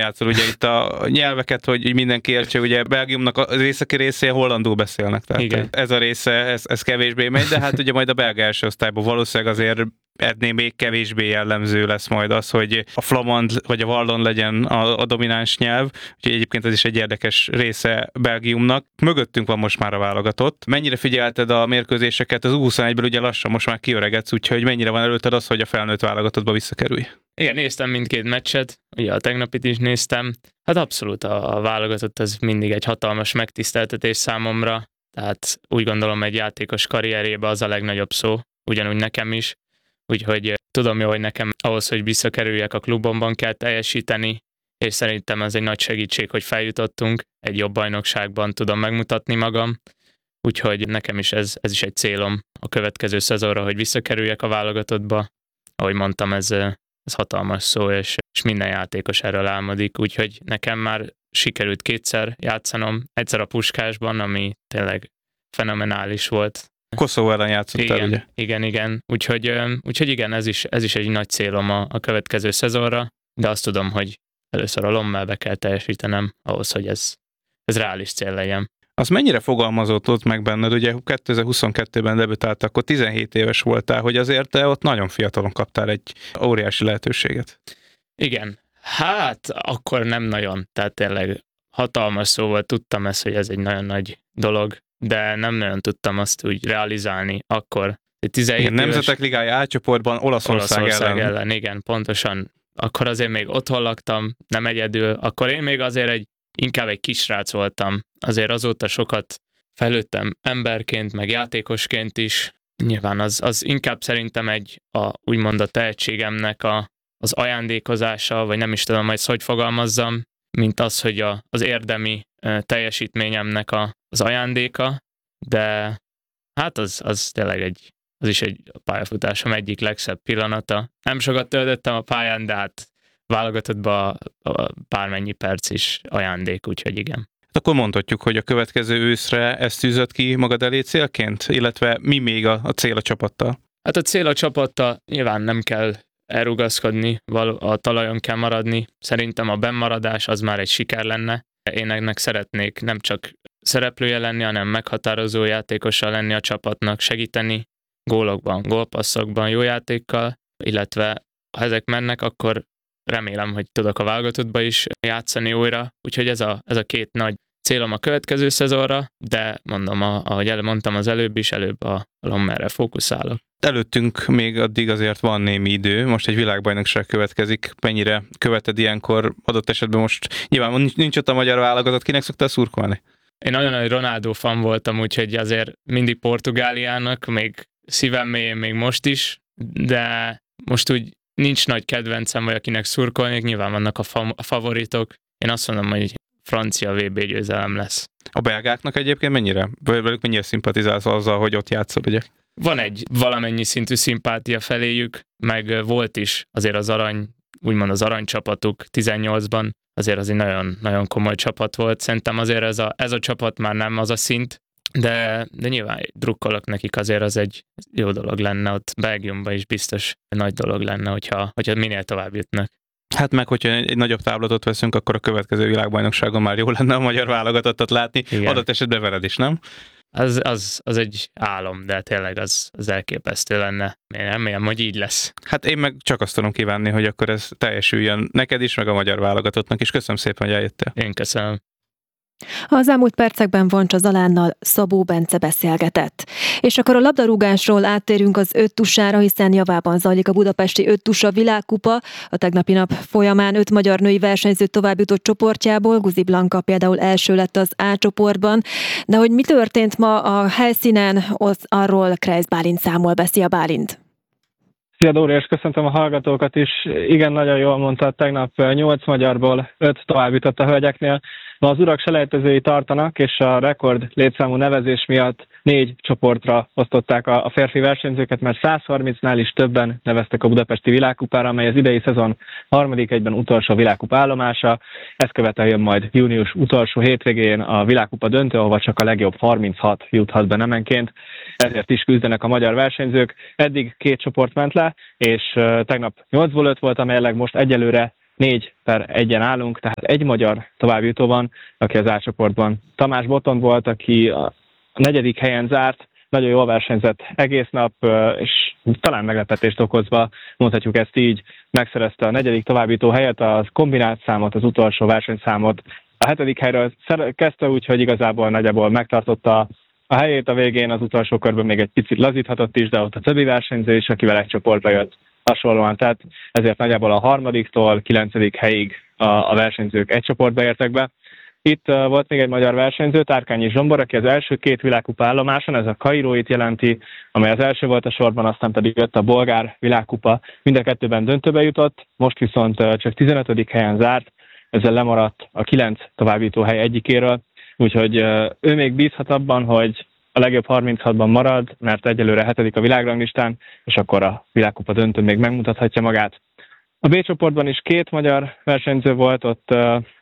játszol? Ugye itt a nyelveket, hogy mindenki értse, ugye Belgiumnak az északi részén hollandul beszélnek. Tehát igen. Ez a része, ez kevésbé megy, de hát ugye majd a belga első osztályban valószínűleg azért ennél még kevésbé jellemző lesz majd az, hogy a flamand vagy a wallon legyen a domináns nyelv, úgyhogy egyébként ez is egy érdekes része Belgiumnak. Mögöttünk van most már a válogatott. Mennyire figyelted a mérkőzéseket? Az U21-ből ugye lassan most már kiöregedsz, úgyhogy mennyire van előtted az, hogy a felnőtt válogatottba visszakerülj? Igen, néztem mindkét meccset, ugye a tegnapit is néztem. Hát abszolút a válogatott az mindig egy hatalmas megtiszteltetés számomra, tehát úgy gondolom egy játékos karrierjében az a legnagyobb szó, ugyanúgy nekem is. Úgyhogy tudom jó, hogy nekem ahhoz, hogy visszakerüljek a klubomban kell teljesíteni, és szerintem ez egy nagy segítség, hogy feljutottunk, egy jobb bajnokságban tudom megmutatni magam, úgyhogy nekem is ez is egy célom a következő szezonra, hogy visszakerüljek a válogatottba. Ahogy mondtam, ez hatalmas szó, és minden játékos erről álmodik, úgyhogy nekem már sikerült 2-szer játszanom, egyszer a Puskásban, ami tényleg fenomenális volt. Koszovó ellen játszottál, ugye? Igen. Úgyhogy igen, ez is egy nagy célom a következő szezonra, de azt tudom, hogy először a Lommelbe kell teljesítenem ahhoz, hogy ez reális cél legyen. Az mennyire fogalmazott ott meg benned? Ugye 2022-ben debütáltál, akkor 17 éves voltál, hogy azért te ott nagyon fiatalon kaptál egy óriási lehetőséget. Igen, hát akkor nem nagyon, tehát tényleg hatalmas szóval tudtam ezt, hogy ez egy nagyon nagy dolog, de nem nagyon tudtam azt úgy realizálni akkor. 17 igen, éves... Nemzetek Ligája A csoportban Olaszország ellen. Igen, pontosan. Akkor azért még otthon laktam, nem egyedül. Akkor én még azért inkább egy kisrác voltam. Azért azóta sokat fejlődtem emberként, meg játékosként is. Nyilván az inkább szerintem úgymond a tehetségemnek az ajándékozása, vagy nem is tudom, majd hogy fogalmazzam, mint az, hogy az érdemi teljesítményemnek az ajándéka, de hát az tényleg az is egy pályafutásom egyik legszebb pillanata. Nem sokat töltöttem a pályán, de hát válogatottba pármennyi perc is ajándék, úgyhogy igen. Akkor mondhatjuk, hogy a következő őszre ezt tűzött ki magad elé célként? Illetve mi még a cél a csapattal? Hát a cél a csapattal nyilván nem kell elrugaszkodni, a talajon kell maradni. Szerintem a bennmaradás az már egy siker lenne. Én ennek szeretnék nem csak szereplője lenni, hanem meghatározó játékossal lenni a csapatnak, segíteni gólokban, gólpasszokban, jó játékkal, illetve ha ezek mennek, akkor remélem, hogy tudok a válogatottba is játszani újra. Úgyhogy ez a két nagy célom a következő szezonra, de mondom, ahogy elmondtam az előbb is, előbb a Lommelre fókuszálok. Előttünk még addig azért van némi idő, most egy világbajnokság következik, mennyire követed ilyenkor, adott esetben most nyilván nincs ott a magyar válogatott, kinek szoktál szurkolni? Én nagyon nagy Ronaldo fan voltam, úgyhogy azért mindig Portugáliának, még szívem mélyén még most is, de most úgy nincs nagy kedvencem, vagy akinek szurkolnék, nyilván vannak a favoritok. Én azt mondom, hogy francia VB győzelem lesz. A belgáknak egyébként mennyire szimpatizálsz azzal, hogy ott játszol, ugye? Van egy valamennyi szintű szimpátia feléjük, meg volt is azért az aranycsapatuk 18-ban, azért az egy nagyon, nagyon komoly csapat volt. Szerintem azért ez a csapat már nem az a szint, de nyilván drukkolok nekik, azért az egy jó dolog lenne, ott Belgiumban is biztos nagy dolog lenne, hogyha minél tovább jutnak. Hát meg, hogyha egy nagyobb táblatot veszünk, akkor a következő világbajnokságon már jó lenne a magyar válogatottat látni. Igen. Adott esetben veled is, nem? Az egy álom, de tényleg az elképesztő lenne. Én remélem, hogy így lesz. Hát én meg csak azt tudom kívánni, hogy akkor ez teljesüljön neked is, meg a magyar válogatottnak is. Köszönöm szépen, hogy eljöttél. Én köszönöm. Az elmúlt percekben Vancsa Zalánnal Szabó Bence beszélgetett. És akkor a labdarúgásról áttérünk az öttusára, hiszen javában zajlik a budapesti öttusa világkupa. A tegnapi nap folyamán 5 magyar női versenyző továbbjutott csoportjából, Guzi Blanka például első lett az A csoportban. De hogy mi történt ma a helyszínen, arról Kreis Bálint számol be. Szia Bálint! Szia Dóri, és köszöntöm a hallgatókat is. Igen, nagyon jól mondtad, tegnap 8 magyarból 5 továbbjutott a hölgyeknél. Ma az urak selejtezői tartanak, és a rekord létszámú nevezés miatt 4 csoportra osztották a férfi versenyzőket, mert 130-nál is többen neveztek a budapesti világkupára, amely az idei szezon harmadik egyben utolsó világkupa állomása. Ezt követően jön majd június utolsó hétvégén a világkupa döntő, ahova csak a legjobb 36 juthat be nemenként. Ezért is küzdenek a magyar versenyzők. Eddig 2 csoport ment le, és tegnap 8-ból 5 volt, amelyleg most egyelőre 4-1 állunk, tehát egy magyar továbbjutó van, aki az A csoportban. Tamás Botond volt, aki a 4. helyen zárt, nagyon jól versenyzett egész nap, és talán meglepetést okozva, mondhatjuk ezt így, megszerezte a 4. továbbjutó helyet, a kombinált számot, az utolsó versenyszámot. A 7. helyről kezdte, úgyhogy igazából nagyjából megtartotta a helyét, a végén az utolsó körben még egy picit lazíthatott is, de ott a többi versenyző is, akivel egy csoportba jött hasonlóan, tehát ezért nagyjából a 3-tól 9. helyig a versenyzők egy csoportba értek be. Itt volt még egy magyar versenyző, Tárkányi Zsombor, aki az első 2 világkupa állomáson, ez a Kairóit jelenti, amely az első volt a sorban, aztán pedig jött a bolgár világkupa, mind a 2-ben döntőbe jutott, most viszont csak 15. helyen zárt, ezzel lemaradt a 9 továbbjutó hely egyikéről, úgyhogy ő még bízhat abban, hogy a legjobb 36-ban marad, mert egyelőre 7. a világranglistán, és akkor a világkupa döntő még megmutathatja magát. A B csoportban is 2 magyar versenyző volt, ott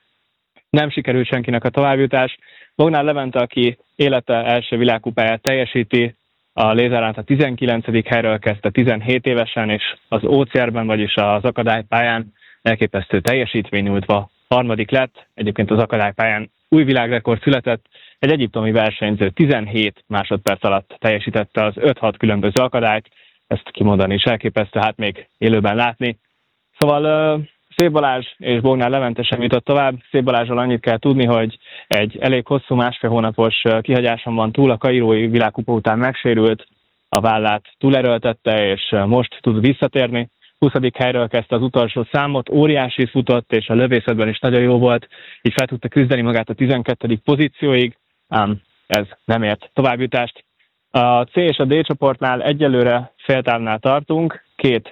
nem sikerült senkinek a továbbjutás. Bognár Levente, aki élete első világkupáját teljesíti, a lézerát a 19. helyről kezdte 17 évesen, és az OCR-ben, vagyis az akadálypályán elképesztő teljesítmény nyújtva 3. lett. Egyébként az akadálypályán új világrekord született, egy egyiptomi versenyző 17 másodperc alatt teljesítette az 5-6 különböző akadályt, ezt kimondani is elképesztő, hát még élőben látni. Szóval Szép Balázs és Bognár Levente sem jutott tovább. Szép Balázsról annyit kell tudni, hogy egy elég hosszú 1,5 hónapos kihagyáson van túl, a kairói világkupa után megsérült, a vállát túlerőltette, és most tud visszatérni. 20. helyről kezdte az utolsó számot, óriási futott, és a lövészetben is nagyon jó volt, így fel tudta küzdeni magát a 12. pozícióig, ám ez nem ért továbbjutást. A C és a D csoportnál egyelőre féltávnál tartunk,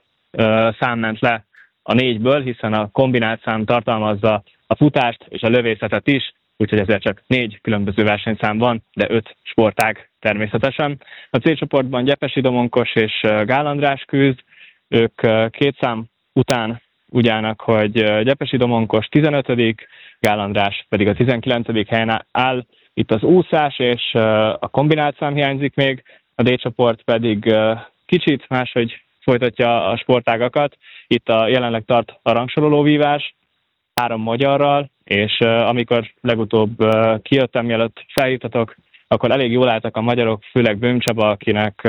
2 szám ment le a 4-ből, hiszen a kombinált szám tartalmazza a futást és a lövészetet is, úgyhogy ezért csak 4 különböző versenyszám van, de 5 sportág természetesen. A C csoportban Gyepesi Domonkos és Gál András küzd, ők 2 szám után úgy állnak, hogy Gyepesi Domonkos 15., Gál András pedig a 19. helyen áll. Itt az úszás és a kombinált szám hiányzik még, a D csoport pedig kicsit máshogy folytatja a sportágakat. Itt jelenleg tart a rangsorolóvívás 3 magyarral, és amikor legutóbb kijöttem, mielőtt felhívtatok, akkor elég jól álltak a magyarok, főleg Böhm Csaba, akinek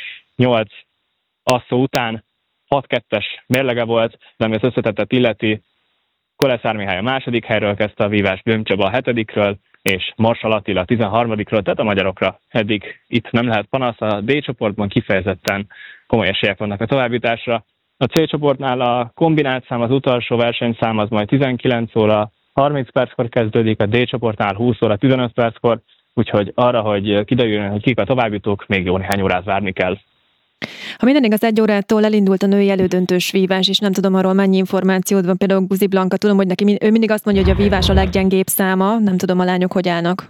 8 asszó után 6-2-es mérlege volt, de ami az összetettet illeti, Koleszár Mihály a 2. helyről kezdte a vívást, Böhm Csaba a 7-ről, és Marsal Attila a 13-ről, tehát a magyarokra eddig itt nem lehet panasz. A D csoportban kifejezetten komoly esélyek vannak a továbbjutásra. A C csoportnál a kombinált szám, az utolsó versenyszám az majd 19 óra 30 perckor kezdődik, a D csoportnál 20 óra 15 perckor, úgyhogy arra, hogy kiderüljön, hogy kik a továbbjutók, még jó néhány órát várni kell. Ha minden igaz, 1 órától elindult a női elődöntős vívás, és nem tudom arról mennyi információd van, például Guzi Blanka, tudom, hogy ő mindig azt mondja, hogy a vívás a leggyengébb száma, nem tudom, a lányok hogy állnak.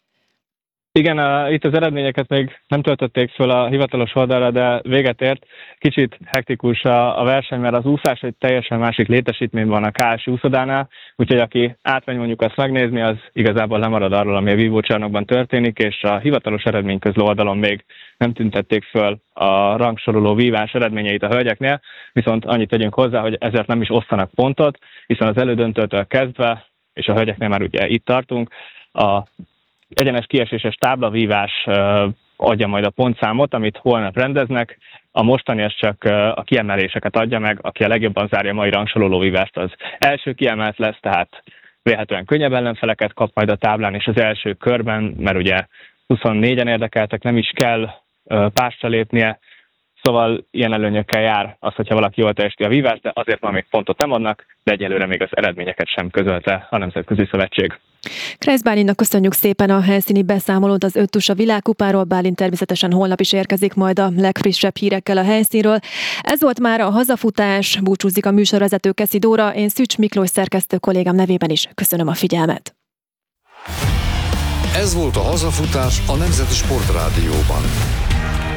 Igen, itt az eredményeket még nem töltötték föl a hivatalos oldalra, de véget ért. Kicsit hektikus a verseny, mert az úszás egy teljesen másik létesítmény van a KSI úszodánál, úgyhogy aki átmegy mondjuk azt megnézni, az igazából lemarad arról, ami a vívócsarnokban történik, és a hivatalos eredményközlő oldalon még nem tüntették föl a rangsoroló vívás eredményeit a hölgyeknél, viszont annyit tegyünk hozzá, hogy ezért nem is osztanak pontot, hiszen az elődöntőtől kezdve, és a hölgyeknél már ugye itt tartunk, a egyenes kieséses táblavívás adja majd a pontszámot, amit holnap rendeznek. A mostani ez csak a kiemeléseket adja meg, aki a legjobban zárja a mai rangsorolóvívást, az első kiemelt lesz, tehát vélhetően könnyebb ellenfeleket kap majd a táblán, és az első körben, mert ugye 24-en érdekeltek, nem is kell pástra lépnie, szóval ilyen előnyökkel jár az, hogyha valaki jól teljesíti a vívást, de azért már még pontot nem adnak, de egyelőre még az eredményeket sem közölte a Nemzetközi Szövetség. Kreisz Bálintnak köszönjük szépen a helyszíni beszámolót az 5 tusa világkupáról. Bálint természetesen holnap is érkezik majd a legfrissebb hírekkel a helyszínről. Ez volt már a hazafutás, búcsúzik a műsorvezető Keszi Dóra, én Szücs Miklós szerkesztő kollégám nevében is köszönöm a figyelmet. Ez volt a hazafutás a Nemzeti Sportrádióban.